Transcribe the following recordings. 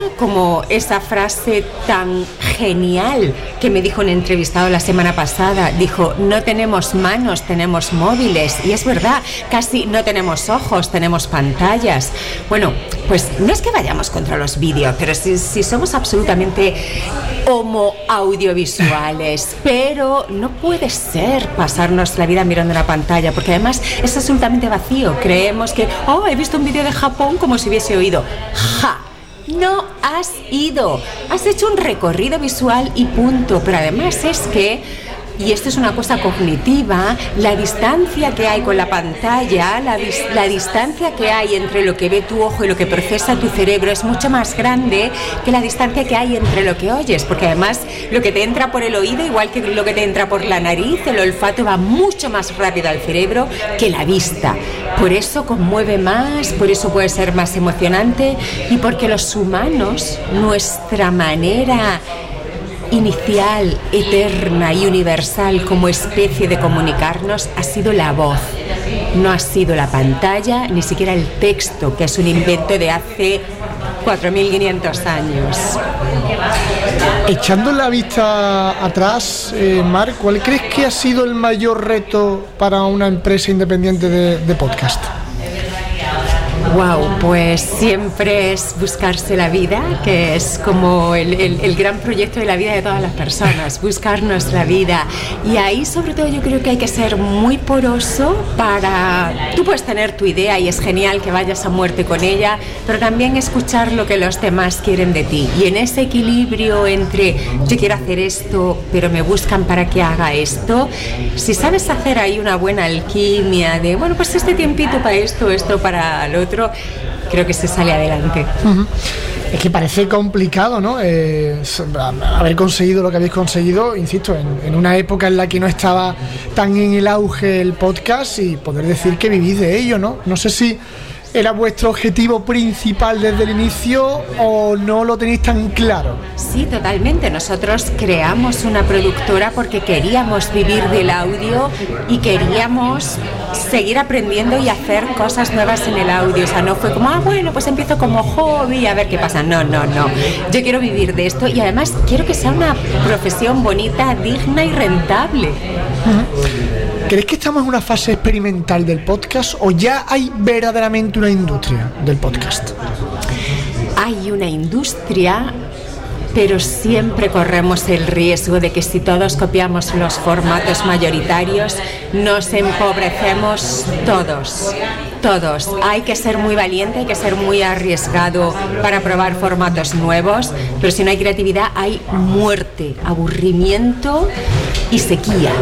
Como esa frase tan genial que me dijo un entrevistado la semana pasada. Dijo, no tenemos manos, tenemos móviles. Y es verdad, casi no tenemos ojos, tenemos pantallas. Bueno, pues no es que vayamos contra los vídeos, pero si somos absolutamente homo audiovisuales. Pero no puede ser pasarnos la vida mirando una pantalla, porque además es absolutamente vacío. Creemos que, he visto un vídeo de Japón como si hubiese oído. ¡Ja! No has ido, has hecho un recorrido visual y punto. Pero además es que, y esto es una cosa cognitiva, la distancia que hay con la pantalla, la distancia que hay entre lo que ve tu ojo y lo que procesa tu cerebro es mucho más grande que la distancia que hay entre lo que oyes, porque además lo que te entra por el oído, igual que lo que te entra por la nariz, el olfato va mucho más rápido al cerebro que la vista. Por eso conmueve más, por eso puede ser más emocionante y porque los humanos, nuestra manera inicial, eterna y universal como especie de comunicarnos ha sido la voz. No ha sido la pantalla, ni siquiera el texto, que es un invento de hace 4.500 años. Echando la vista atrás, Mar, ¿cuál crees que ha sido el mayor reto para una empresa independiente de podcast? Wow, pues siempre es buscarse la vida, que es como el gran proyecto de la vida de todas las personas, buscarnos la vida. Y ahí sobre todo yo creo que hay que ser muy poroso tú puedes tener tu idea y es genial que vayas a muerte con ella, pero también escuchar lo que los demás quieren de ti. Y en ese equilibrio entre yo quiero hacer esto, pero me buscan para que haga esto, si sabes hacer ahí una buena alquimia de, pues este tiempito para esto para lo otro, creo que se sale adelante. Uh-huh. Es que parece complicado, ¿no? Haber conseguido lo que habéis conseguido, insisto, en una época en la que no estaba tan en el auge el podcast y poder decir que vivís de ello, ¿no? No sé si era vuestro objetivo principal desde el inicio o no lo tenéis tan claro. Sí, totalmente. Nosotros creamos una productora porque queríamos vivir del audio y queríamos seguir aprendiendo y hacer cosas nuevas en el audio. O sea, no fue como, pues empiezo como hobby a ver qué pasa. No. Yo quiero vivir de esto y además quiero que sea una profesión bonita, digna y rentable. Uh-huh. ¿Crees que estamos en una fase experimental del podcast o ya hay verdaderamente una industria del podcast? Hay una industria, pero siempre corremos el riesgo de que si todos copiamos los formatos mayoritarios, nos empobrecemos todos. Hay que ser muy valiente, hay que ser muy arriesgado para probar formatos nuevos, pero si no hay creatividad hay muerte, aburrimiento y sequía.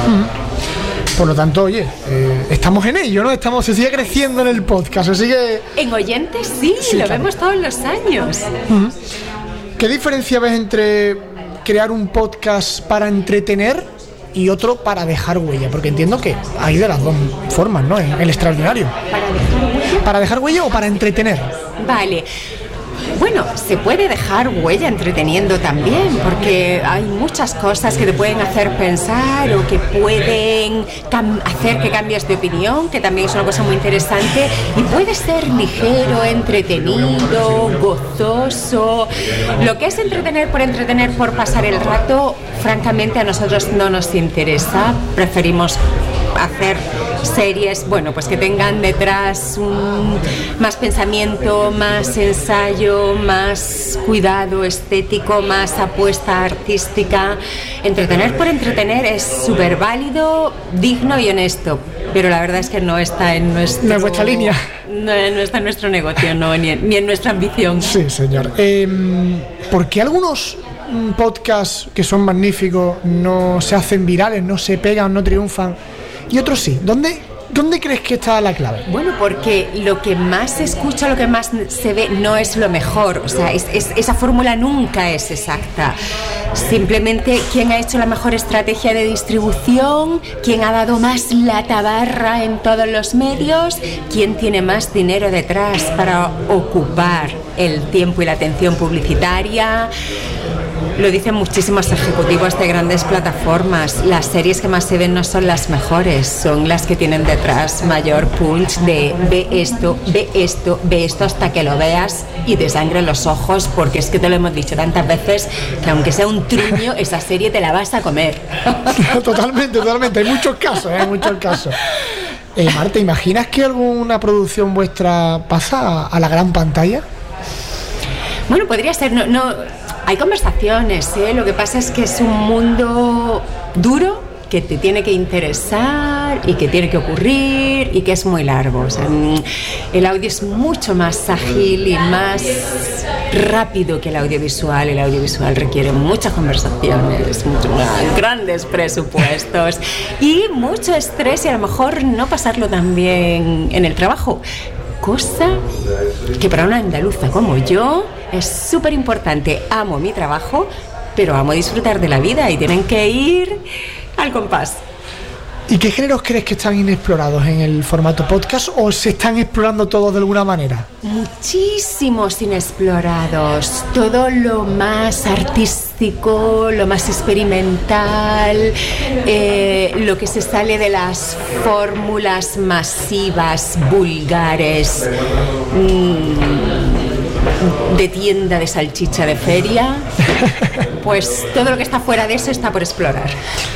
Por lo tanto, oye, estamos en ello, ¿no? Se sigue creciendo en el podcast, se sigue... En oyentes sí, lo claro. Vemos todos los años. Uh-huh. ¿Qué diferencia ves entre crear un podcast para entretener y otro para dejar huella? Porque entiendo que hay de las dos formas, ¿no? En el extraordinario. ¿Para dejar huella? ¿Para dejar huella o para entretener? Vale. Bueno, se puede dejar huella entreteniendo también, porque hay muchas cosas que te pueden hacer pensar o que pueden hacer que cambies de opinión, que también es una cosa muy interesante, y puede ser ligero, entretenido, gozoso. Lo que es entretener por pasar el rato, francamente a nosotros no nos interesa. Preferimos hacer series, pues que tengan detrás más pensamiento, más ensayo, más cuidado estético, más apuesta artística. Entretener por entretener es súper válido, digno y honesto, pero la verdad es que no está en nuestro... No es vuestra línea. No está en nuestro negocio, ni en nuestra ambición. Sí, señor. ¿Por qué algunos podcasts que son magníficos no se hacen virales, no se pegan, no triunfan? Y otros sí. ¿Dónde crees que está la clave? Bueno, porque lo que más se escucha, lo que más se ve, no es lo mejor. O sea, esa fórmula nunca es exacta. Simplemente quién ha hecho la mejor estrategia de distribución, quién ha dado más la tabarra en todos los medios, quién tiene más dinero detrás para ocupar el tiempo y la atención publicitaria. lo dicen muchísimos ejecutivos de grandes plataformas. Las series que más se ven no son las mejores, son las que tienen detrás mayor punch de ve esto, hasta que lo veas y te sangre los ojos, porque es que te lo hemos dicho tantas veces que aunque sea un truño, esa serie te la vas a comer. Totalmente. Hay muchos casos. Mar, ¿te imaginas que alguna producción vuestra pasa a la gran pantalla? Bueno, podría ser, no, hay conversaciones, lo que pasa es que es un mundo duro que te tiene que interesar y que tiene que ocurrir y que es muy largo. O sea, el audio es mucho más ágil y más rápido que el audiovisual. El audiovisual requiere muchas conversaciones, grandes presupuestos y mucho estrés y a lo mejor no pasarlo tan bien en el trabajo. Cosa que para una andaluza como yo es súper importante. Amo mi trabajo, pero amo disfrutar de la vida y tienen que ir al compás. ¿Y qué géneros crees que están inexplorados en el formato podcast o se están explorando todos de alguna manera? Muchísimos inexplorados, todo lo más artístico, lo más experimental, lo que se sale de las fórmulas masivas, vulgares, de tienda de salchicha de feria, pues todo lo que está fuera de eso está por explorar.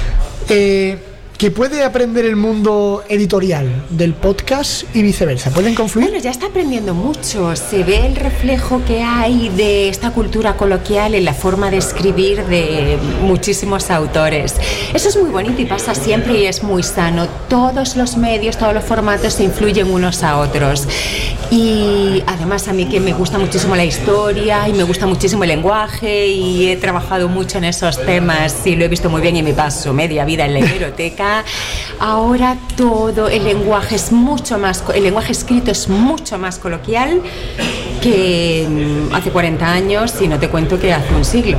¿Qué puede aprender el mundo editorial del podcast y viceversa? ¿Pueden confluir? Bueno, ya está aprendiendo mucho. Se ve el reflejo que hay de esta cultura coloquial en la forma de escribir de muchísimos autores. Eso es muy bonito y pasa siempre y es muy sano. Todos los medios, todos los formatos se influyen unos a otros. Y además a mí que me gusta muchísimo la historia y me gusta muchísimo el lenguaje y he trabajado mucho en esos temas y lo he visto muy bien y me paso media vida en la hemeroteca. Ahora todo el lenguaje escrito es mucho más coloquial que hace 40 años y no te cuento que hace un siglo.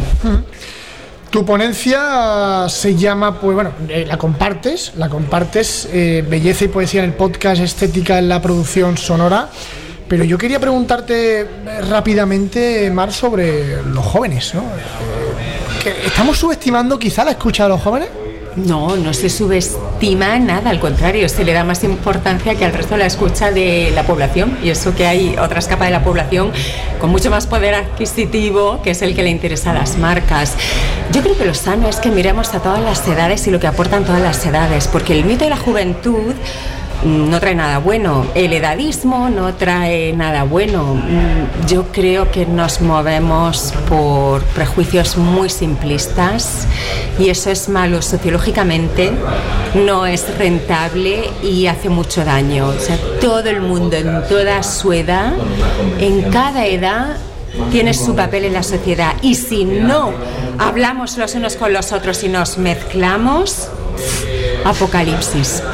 Tu ponencia se llama, pues bueno, la compartes, Belleza y Poesía en el podcast, Estética en la producción sonora. Pero yo quería preguntarte rápidamente, Mar, sobre los jóvenes, ¿no? ¿Estamos subestimando quizá la escucha de los jóvenes? No se subestima nada, al contrario, se le da más importancia que al resto de la escucha de la población, y eso que hay otras capas de la población con mucho más poder adquisitivo, que es el que le interesa a las marcas. Yo creo que lo sano es que miremos a todas las edades y lo que aportan todas las edades, porque el mito de la juventud no trae nada bueno, el edadismo no trae nada bueno. Yo creo que nos movemos por prejuicios muy simplistas y eso es malo sociológicamente, no es rentable y hace mucho daño. O sea, todo el mundo en toda su edad, en cada edad, tiene su papel en la sociedad, y si no hablamos los unos con los otros y nos mezclamos, apocalipsis.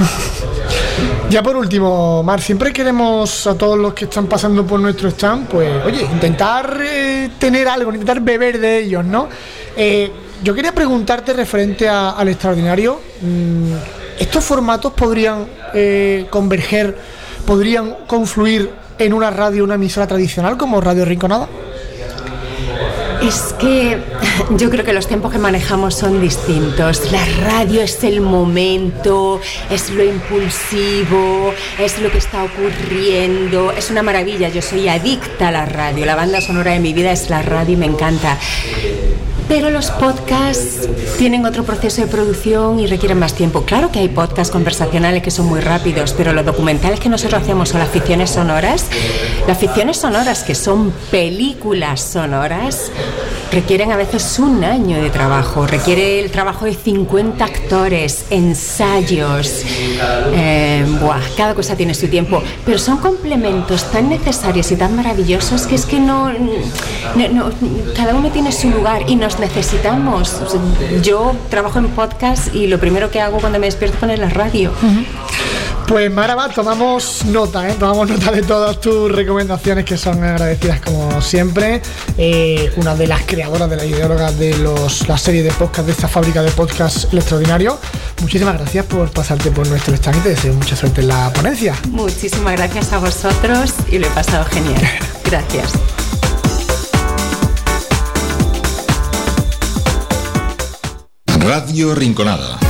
Ya por último, Mar, siempre queremos a todos los que están pasando por nuestro stand, pues, oye, intentar tener algo, intentar beber de ellos, ¿no? Yo quería preguntarte referente al extraordinario, ¿estos formatos podrían converger, podrían confluir en una radio, una emisora tradicional como Radio Rinconada? Es que yo creo que los tiempos que manejamos son distintos. La radio es el momento, es lo impulsivo, es lo que está ocurriendo. Es una maravilla, yo soy adicta a la radio. La banda sonora de mi vida es la radio y me encanta. Pero los podcasts tienen otro proceso de producción y requieren más tiempo. Claro que hay podcasts conversacionales que son muy rápidos, pero los documentales que nosotros hacemos son las ficciones sonoras que son películas sonoras, requieren a veces un año de trabajo, requiere el trabajo de 50 actores, ensayos, cada cosa tiene su tiempo, pero son complementos tan necesarios y tan maravillosos que es que no, cada uno tiene su lugar y nos necesitamos. O sea, yo trabajo en podcast y lo primero que hago cuando me despierto es poner la radio. Pues Mara, tomamos nota de todas tus recomendaciones, que son agradecidas como siempre. Una de las creadoras, de la ideóloga de la serie de podcast, de esta fábrica de podcast El Extraordinario. Muchísimas gracias por pasarte por nuestro stand y te deseo mucha suerte en la ponencia. Muchísimas gracias a vosotros y lo he pasado genial. Gracias. Radio Rinconada.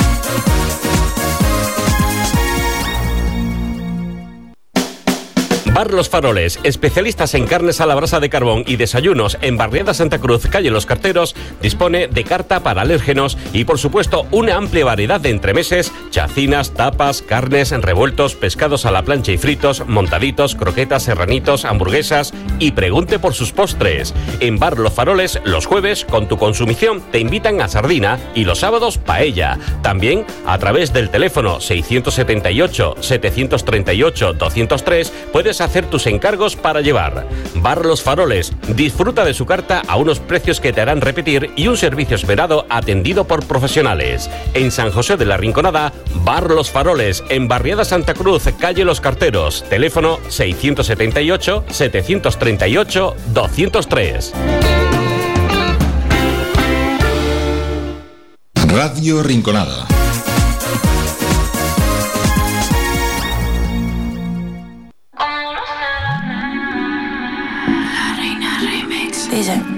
Bar Los Faroles, especialistas en carnes a la brasa de carbón y desayunos en Barriada Santa Cruz, calle Los Carteros, dispone de carta para alérgenos y, por supuesto, una amplia variedad de entremeses, chacinas, tapas, carnes, revueltos, pescados a la plancha y fritos, montaditos, croquetas, serranitos, hamburguesas y pregunte por sus postres. En Bar Los Faroles, los jueves, con tu consumición, te invitan a sardina y los sábados, paella. También, a través del teléfono 678-738-203, puedes hacer tus encargos para llevar. Bar Los Faroles, disfruta de su carta a unos precios que te harán repetir y un servicio esperado atendido por profesionales. En San José de la Rinconada, Bar Los Faroles, en Barriada Santa Cruz, calle Los Carteros, teléfono 678-738-203. Radio Rinconada. Dice